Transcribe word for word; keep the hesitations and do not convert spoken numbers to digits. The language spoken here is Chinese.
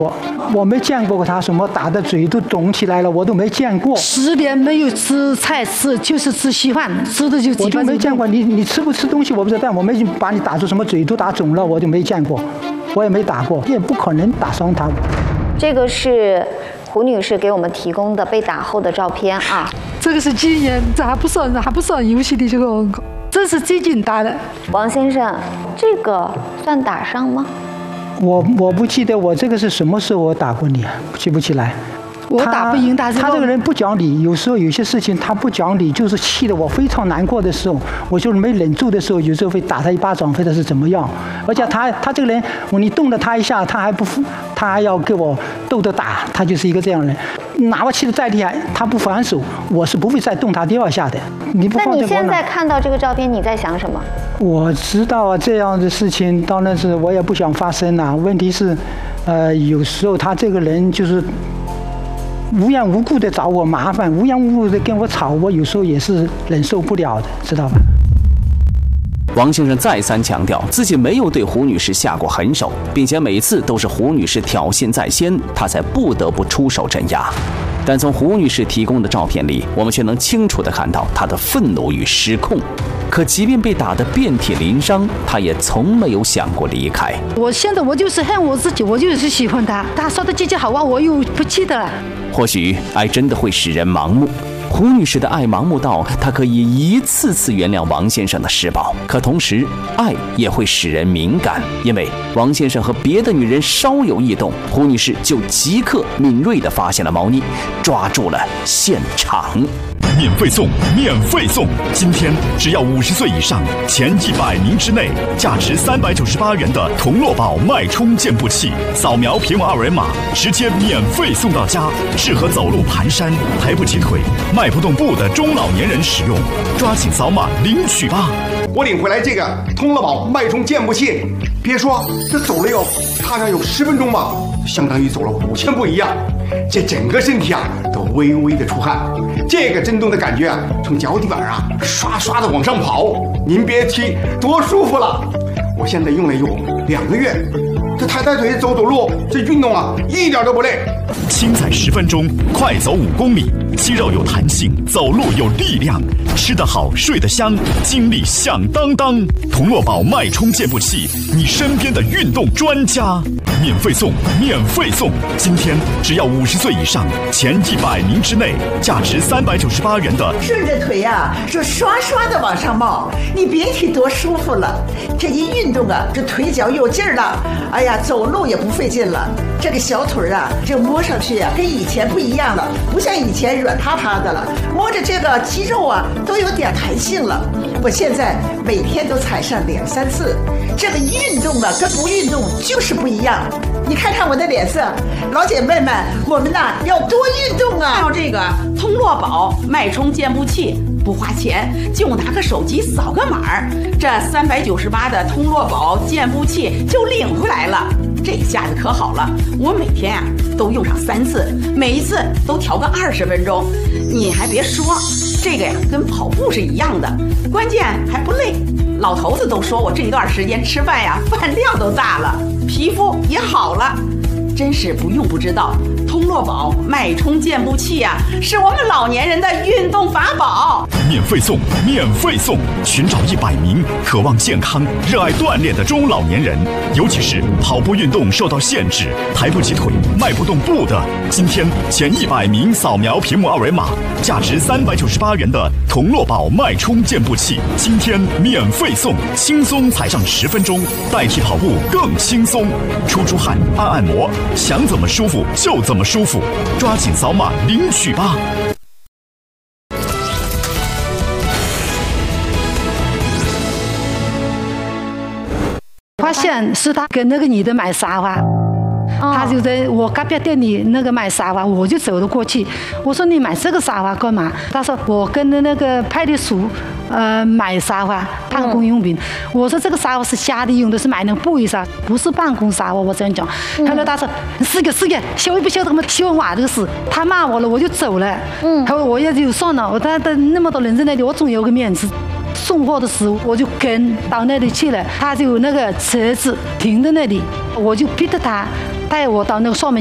我我没见过他什么打的嘴都肿起来了，我都没见过。 十年没有吃菜吃，就是吃稀饭，吃的就我就没见过你，你吃不吃东西我不知道，但我没把你打出什么嘴都打肿了，我就没见过，我也没打过，也不可能打伤他。 这个是胡女士给我们提供的被打后的照片啊。 这个是几年，这还不算还不算游戏的这个，这是最近打的。 王先生，这个算打伤吗？ 我我不记得我这个是什么时候我打过你，记不起来。 我打不赢他， 他这个人不讲理，有时候有些事情他不讲理，就是气得我非常难过的时候，我就是没忍住的时候，有时候会打他一巴掌，或者是怎么样。而且他他这个人，你动了他一下，他还不服，他还要给我逗着打，他就是一个这样的人。哪怕气得再厉害，他不还手，我是不会再动他第二下的。你不放在我那。 那你现在看到这个照片，你在想什么？ 我知道啊，这样的事情当然是我也不想发生啊。问题是，呃，有时候他这个人就是无缘无故的找我麻烦，无缘无故的跟我吵，我有时候也是忍受不了的，知道吧？ 王先生再三强调自己没有对胡女士下过狠手，并且每次都是胡女士挑衅在先，他才不得不出手镇压。但从胡女士提供的照片里，我们却能清楚地看到她的愤怒与失控。可即便被打得遍体鳞伤，她也从没有想过离开。 我现在我就是恨我自己，我就是喜欢他。他说的句句好话，我又不记得了。 或许爱真的会使人盲目。胡女士的爱盲目到她可以一次次原谅王先生的施暴，可同时爱也会使人敏感，因为王先生和别的女人稍有异动，胡女士就即刻敏锐地发现了猫腻，抓住了现场。 免费送，免费送！今天只要五十岁以上，前一百名之内，价值三百九十八元的同乐宝脉冲健步器，扫描屏幕二维码，直接免费送到家，适合走路蹒跚、抬不起腿、迈不动步的中老年人使用，抓紧扫码领取吧！ 我领回来这个通乐宝脉冲健步器，别说这走了有踏上有十分钟吧，相当于走了五千步一样。这整个身体啊都微微的出汗，这个震动的感觉啊，从脚底板啊刷刷的往上跑，您别提多舒服了。我现在用了有两个月，这抬抬腿走走路，这运动啊一点都不累。 轻踩十分钟，快走五公里，肌肉有弹性，走路有力量，吃得好，睡得香，精力响当当。同乐宝脉冲健步器，你身边的运动专家。免费送，免费送！今天只要五十岁以上，前一百名之内，价值三百九十八元的。 顺着腿呀、啊，这刷刷的往上冒，你别提多舒服了。这一运动啊，这腿脚有劲儿了，哎呀，走路也不费劲了。这个小腿啊，这摸上去啊，跟以前不一样了，不像以前软塌塌的了，摸着这个肌肉啊，都有点弹性了。我现在每天都踩上两三次，这个运动啊，跟不运动就是不一样。你看看我的脸色，老姐妹们，我们呐要多运动啊！ 还有这个通乐宝脉冲健步器，不花钱，就拿个手机扫个码，这三百九十八的通乐宝健步器就领回来了。这下子可好了，我每天啊都用上三次，每一次都调个二十分钟。你还别说，这个呀跟跑步是一样的，关键还不累。老头子都说我这一段时间吃饭呀，饭量都大了，皮肤也好了，真是不用不知道。通乐宝脉冲健步器呀、啊，是我们老年人的运动法宝。 免费送，免费送！寻找一百名渴望健康、热爱锻炼的中老年人，尤其是跑步运动受到限制、抬不起腿、迈不动步的，今天前一百名扫描屏幕二维码，价值三百九十八元的同乐宝脉冲健步器，今天免费送，轻松踩上十分钟，代替跑步更轻松。出出汗，按按摩，想怎么舒服就怎么舒服，抓紧扫码领取吧！ 发现是他跟那个女的买沙发。他就在我隔壁店里那个买沙发，我就走了过去。我说你买这个沙发干嘛？他说我跟那个派出所呃买沙发办公用品。我说这个沙发是家里用的，是买那布艺沙，不是办公沙发。我这样讲，后来他说是个是个，修也不修，他们修我这个事。他骂我了，我就走了。嗯，后来我也就算了，我他他那么多人在那里，我总有个面子。送货的时候，我就跟到那里去了，他就那个车子停在那里，我就逼着他带我到那个上面。